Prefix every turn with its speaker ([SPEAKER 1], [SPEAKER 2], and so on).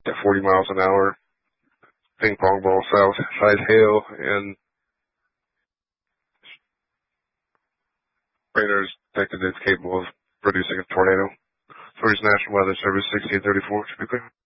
[SPEAKER 1] at 40 miles an hour, ping pong ball size hail, and radar is detected it's capable of producing a tornado. Source National Weather Service 1634, should be clear.